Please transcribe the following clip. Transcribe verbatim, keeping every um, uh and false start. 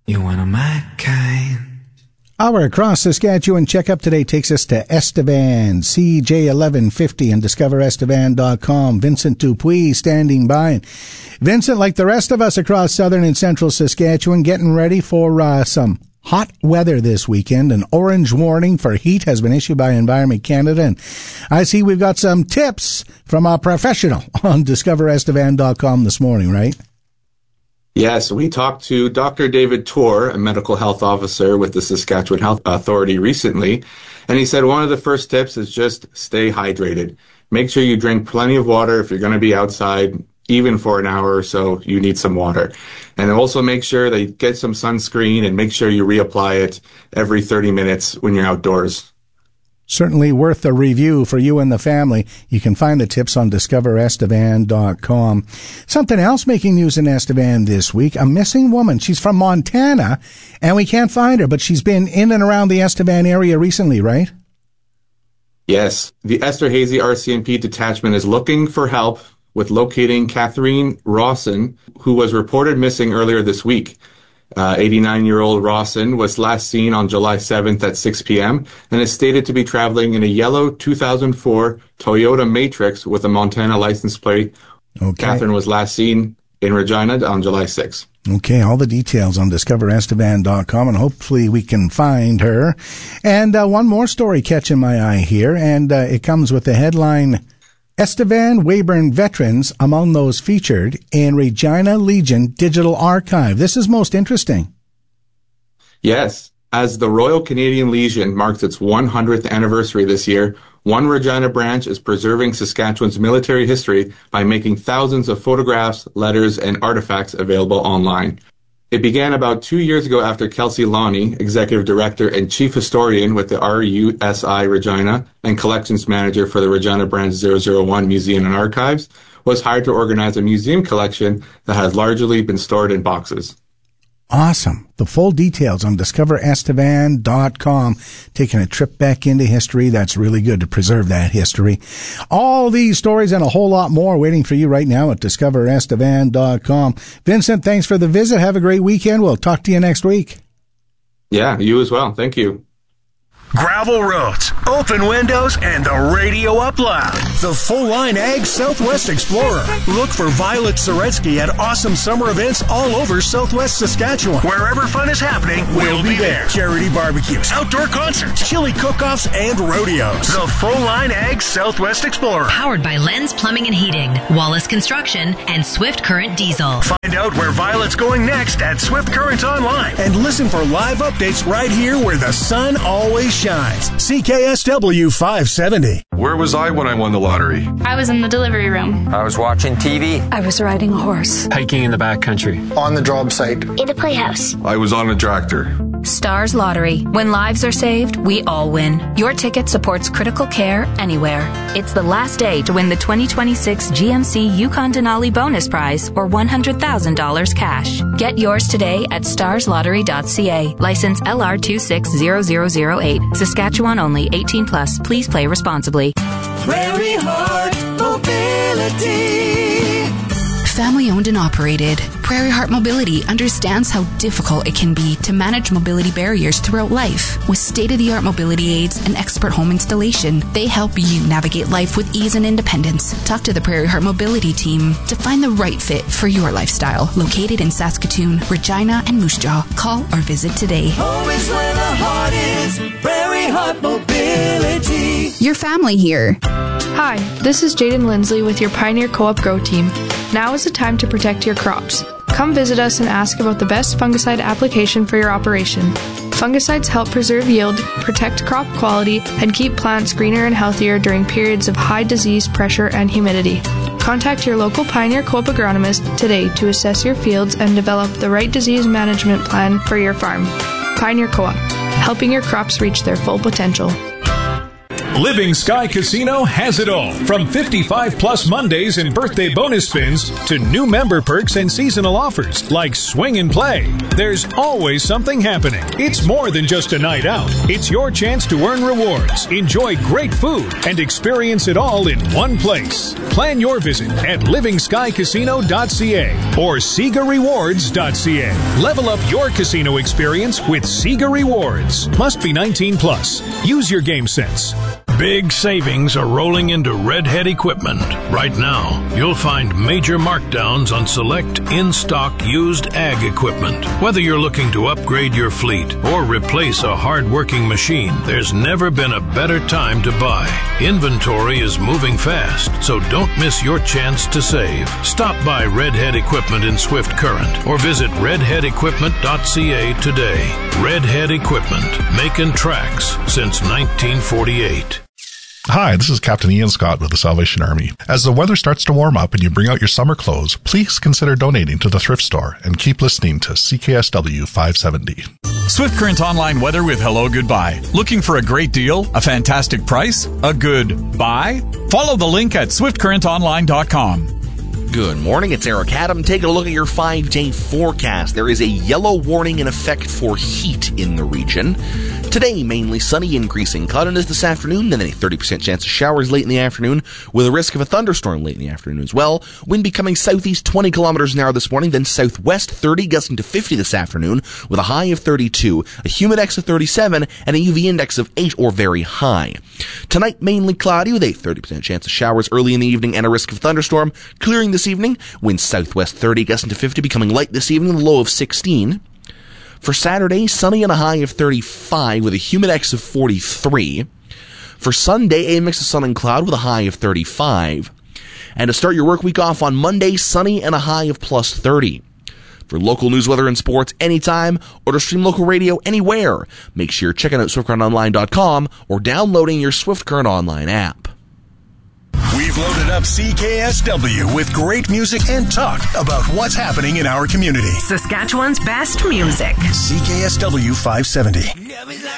You one of my kind. Our across Saskatchewan checkup today takes us to Estevan, C J eleven fifty, and discover estevan dot com. Vincent Dupuis standing by. And Vincent, like the rest of us across southern and central Saskatchewan, getting ready for uh, some hot weather this weekend. An orange warning for heat has been issued by Environment Canada, and I see we've got some tips from a professional on discover estevan dot com this morning, right? Yes, we talked to Doctor David Torr, a medical health officer with the Saskatchewan Health Authority recently, and he said one of the first tips is just stay hydrated. Make sure you drink plenty of water if you're going to be outside, even for an hour or so, you need some water. And also make sure that you get some sunscreen and make sure you reapply it every thirty minutes when you're outdoors. Certainly worth a review for you and the family. You can find the tips on discover estevan dot com. Something else making news in Estevan this week, a missing woman. She's from Montana, and we can't find her, but she's been in and around the Estevan area recently, right? Yes, the Esterhazy R C M P detachment is looking for help with locating Catherine Rawson, who was reported missing earlier this week. Uh, eighty-nine-year-old Rawson was last seen on July seventh at six p.m. and is stated to be traveling in a yellow two thousand four Toyota Matrix with a Montana license plate. Okay. Catherine was last seen in Regina on July sixth. Okay, all the details on discover estevan dot com, and hopefully we can find her. And uh, one more story catching my eye here, and uh, it comes with the headline, Estevan Weyburn veterans among those featured in Regina Legion Digital Archive. This is most interesting. Yes. As the Royal Canadian Legion marks its one hundredth anniversary this year, one Regina branch is preserving Saskatchewan's military history by making thousands of photographs, letters, and artifacts available online. It began about two years ago after Kelsey Lonnie, Executive Director and Chief Historian with the R U S I Regina and Collections Manager for the Regina Branch zero zero one Museum and Archives, was hired to organize a museum collection that has largely been stored in boxes. Awesome. The full details on discover estevan dot com. Taking a trip back into history. That's really good to preserve that history. All these stories and a whole lot more waiting for you right now at discover estevan dot com. Vincent, thanks for the visit. Have a great weekend. We'll talk to you next week. Yeah, you as well. Thank you. Gravel roads, open windows, and the radio up loud. The full-line Ag Southwest Explorer. Look for Violet Soretsky at awesome summer events all over Southwest Saskatchewan. Wherever fun is happening, we'll be there. Charity barbecues, outdoor concerts, chili cook-offs, and rodeos. The full-line Ag Southwest Explorer. Powered by Lens Plumbing and Heating, Wallace Construction, and Swift Current Diesel. Find out where Violet's going next at Swift Current Online. And listen for live updates right here where the sun always shines. C K S W five seventy. Where was I when I won the lottery? I was in the delivery room. I was watching T V. I was riding a horse. Hiking in the backcountry. On the job site. In a playhouse. I was on a tractor. Stars Lottery. When lives are saved, we all win. Your ticket supports critical care anywhere. It's the last day to win the twenty twenty-six G M C Yukon Denali Bonus Prize or one hundred thousand dollars cash. Get yours today at stars lottery dot c a. License L R two six zero zero zero eight. Saskatchewan only. eighteen plus. Please play responsibly. Prairie Heart Mobility. Family owned and operated, Prairie Heart Mobility understands how difficult it can be to manage mobility barriers throughout life. With state-of-the-art mobility aids and expert home installation, they help you navigate life with ease and independence. Talk to the Prairie Heart Mobility team to find the right fit for your lifestyle. Located in Saskatoon, Regina, and Moose Jaw. Call or visit today. Home is where the heart is. Prairie Heart Mobility. Your family here. Hi, this is Jaden Lindsley with your Pioneer Co-op Grow Team. Now is the time to protect your crops. Come visit us and ask about the best fungicide application for your operation. Fungicides help preserve yield, protect crop quality, and keep plants greener and healthier during periods of high disease pressure and humidity. Contact your local Pioneer Co-op agronomist today to assess your fields and develop the right disease management plan for your farm. Pioneer Co-op, helping your crops reach their full potential. Living Sky Casino has it all, from fifty-five plus Mondays and birthday bonus spins to new member perks and seasonal offers like swing and play. There's always something happening. It's more than just a night out. It's your chance to earn rewards, enjoy great food, and experience it all in one place. Plan your visit at living sky casino dot c a or sega rewards dot c a. Level up your casino experience with Sega Rewards. Must be nineteen plus. Use your game sense. Big savings are rolling into Redhead Equipment. Right now, you'll find major markdowns on select in-stock used ag equipment. Whether you're looking to upgrade your fleet or replace a hard-working machine, there's never been a better time to buy. Inventory is moving fast, so don't miss your chance to save. Stop by Redhead Equipment in Swift Current or visit redhead equipment dot c a today. Redhead Equipment, making tracks since nineteen forty-eight. Hi, this is Captain Ian Scott with the Salvation Army. As the weather starts to warm up and you bring out your summer clothes, please consider donating to the thrift store and keep listening to C K S W five seventy. Swift Current Online Weather with Hello Goodbye. Looking for a great deal? A fantastic price? A good buy? Follow the link at swift current online dot com. Good morning, it's Eric Adam. Taking a look at your five-day forecast. There is a yellow warning in effect for heat in the region. Today, mainly sunny, increasing cloudiness this afternoon, then a thirty percent chance of showers late in the afternoon, with a risk of a thunderstorm late in the afternoon as well. Wind becoming southeast twenty kilometers an hour this morning, then southwest thirty, gusting to fifty this afternoon, with a high of thirty-two, a humidex of thirty-seven, and a U V index of eight or very high. Tonight, mainly cloudy, with a thirty percent chance of showers early in the evening and a risk of thunderstorm. Clearing this evening, winds southwest thirty, gusting to fifty, becoming light this evening, with a low of sixteen. For Saturday, sunny and a high of thirty-five with a humidex of forty-three. For Sunday, a mix of sun and cloud with a high of thirty-five. And to start your work week off on Monday, sunny and a high of plus thirty. For local news, weather, and sports anytime, or to stream local radio anywhere, make sure you're checking out swift current online dot com or downloading your Swift Current Online app. We've loaded up C K S W with great music and talk about what's happening in our community. Saskatchewan's best music. C K S W five seventy.